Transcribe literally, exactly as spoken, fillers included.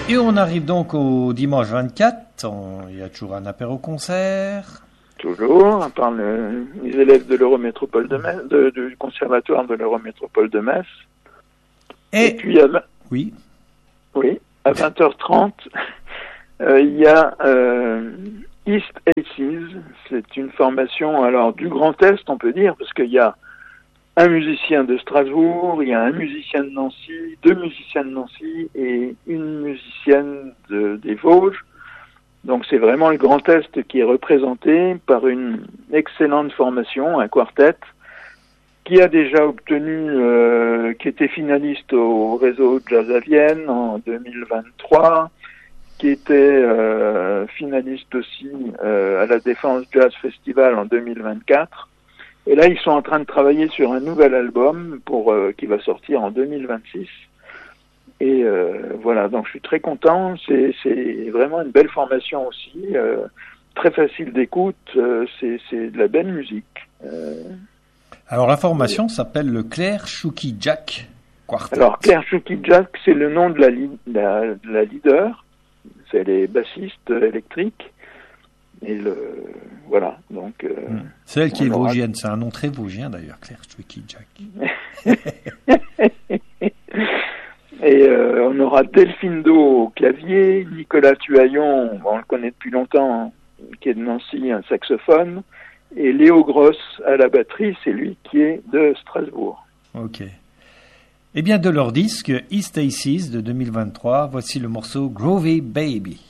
Et on arrive donc au dimanche vingt-quatre. On- Il y a toujours un apéro-concert. Toujours, par le, les élèves de l'Eurométropole de Metz, de- du conservatoire de l'Eurométropole de Metz. Et, Et, puis, à, vingt- oui, oui, à vingt heures trente, euh, il y a euh, East Aces. C'est une formation, alors, du Grand Est, on peut dire, parce qu'il y a un musicien de Strasbourg, il y a un musicien de Nancy, deux musiciens de Nancy et une musicienne de, des Vosges. Donc c'est vraiment le Grand Est qui est représenté par une excellente formation, un quartet, qui a déjà obtenu, euh, qui était finaliste au réseau Jazz à Vienne en deux mille vingt-trois, qui était euh, finaliste aussi euh, à la Défense Jazz Festival en deux mille vingt-quatre. Et là, ils sont en train de travailler sur un nouvel album pour euh, qui va sortir en deux mille vingt-six. Et euh, voilà, donc je suis très content. C'est, c'est vraiment une belle formation aussi, euh, très facile d'écoute. Euh, c'est, c'est de la belle musique. Euh, alors la formation s'appelle le Claire Chouki Jack Quartet. alors Claire Chouki Jack, c'est le nom de la, li- la, de la leader. C'est les bassistes électriques. Et le voilà, donc. Euh, Hmm. C'est elle qui est on aura- vosgienne. C'est un nom très vosgien d'ailleurs, Claire Chouki Jack. Et euh, on aura Delphine Do au clavier, Nicolas Tuaillon, bon, on le connaît depuis longtemps, hein, qui est de Nancy, un saxophone, et Léo Gross à la batterie, c'est lui qui est de Strasbourg. Ok. Eh bien, de leur disque East Aces de deux mille vingt-trois, voici le morceau Groovy Baby.